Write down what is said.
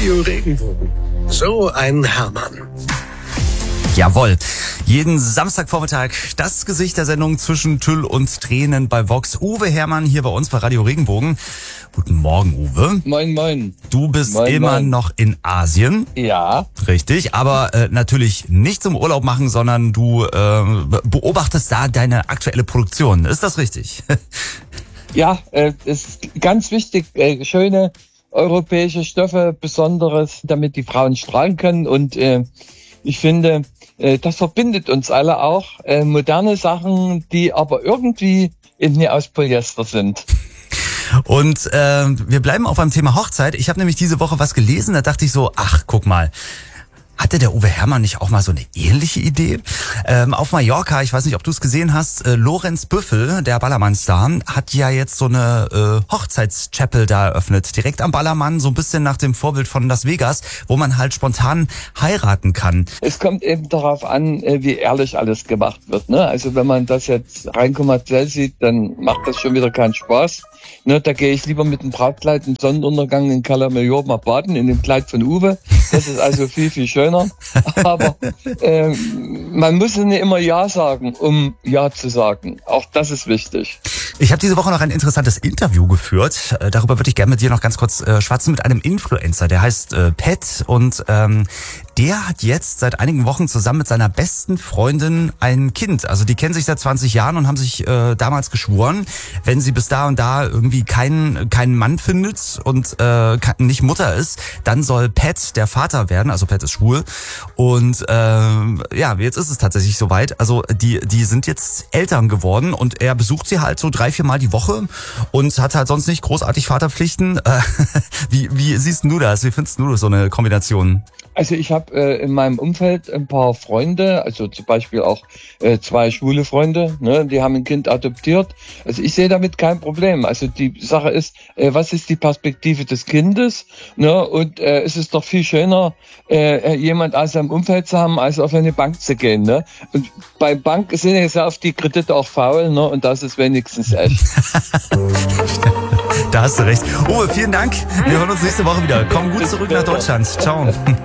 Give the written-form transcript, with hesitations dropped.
Radio Regenbogen. So ein Hermann. Jawohl. Jeden Samstagvormittag das Gesicht der Sendung zwischen Tüll und Tränen bei Vox. Uwe Hermann hier bei uns bei Radio Regenbogen. Guten Morgen, Uwe. Moin, moin. Du bist Moin, immer moin. noch in Asien. Ja. Richtig, aber natürlich nicht zum Urlaub machen, sondern du beobachtest da deine aktuelle Produktion. Ist das richtig? Ja, es ist ganz wichtig, schöne europäische Stoffe, Besonderes, damit die Frauen strahlen können. Und ich finde, das verbindet uns alle auch. Moderne Sachen, die aber irgendwie nicht aus Polyester sind. Und wir bleiben auf beim Thema Hochzeit. Ich habe nämlich diese Woche was gelesen, da dachte ich so, ach, guck mal. Hatte der Uwe Hermann nicht auch mal so eine ähnliche Idee? Auf Mallorca, ich weiß nicht, ob du es gesehen hast, Lorenz Büffel, der Ballermann-Star, hat ja jetzt so eine Hochzeitschapel da eröffnet. Direkt am Ballermann, so ein bisschen nach dem Vorbild von Las Vegas, wo man halt spontan heiraten kann. Es kommt eben darauf an, wie ehrlich alles gemacht wird. Ne? Also wenn man das jetzt rein kommerziell sieht, dann macht das schon wieder keinen Spaß. Ne, da gehe ich lieber mit dem Brautkleid im Sonnenuntergang in Cala Major mal baden, in dem Kleid von Uwe. Das ist also viel, viel schöner. Aber man muss nicht immer Ja sagen, um Ja zu sagen. Auch das ist wichtig. Ich habe diese Woche noch ein interessantes Interview geführt. Darüber würde ich gerne mit dir noch ganz kurz schwatzen, mit einem Influencer, der heißt Pat. Und der hat jetzt seit einigen Wochen zusammen mit seiner besten Freundin ein Kind. Also die kennen sich seit 20 Jahren und haben sich damals geschworen, wenn sie bis da und da irgendwie keinen Mann findet und nicht Mutter ist, dann soll Pat der Vater werden. Also Pat ist schwul. Und ja, jetzt ist es tatsächlich soweit. Also die sind jetzt Eltern geworden und er besucht sie halt so 3-4 Mal die Woche und hat halt sonst nicht großartig Vaterpflichten. Wie siehst du das? Wie findest du das, so eine Kombination? Also ich habe in meinem Umfeld ein paar Freunde, also zum Beispiel auch 2 schwule Freunde, ne, die haben ein Kind adoptiert. Also ich sehe damit kein Problem. Also die Sache ist, was ist die Perspektive des Kindes? Ne? Und es ist doch viel schöner, jemand aus seinem Umfeld zu haben, als auf eine Bank zu gehen. Ne? Und bei Bank sind ja sehr oft die Kredite auch faul, ne? Und das ist wenigstens echt. Da hast du recht. Uwe, vielen Dank. Wir hören uns nächste Woche wieder. Komm gut zurück nach Deutschland. Ciao.